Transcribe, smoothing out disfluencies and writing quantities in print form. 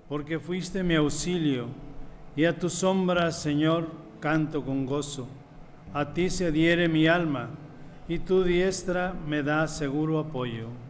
porque fuiste mi auxilio, y a tu sombra, Señor, canto con gozo. A ti se adhiere mi alma, y tu diestra me da seguro apoyo.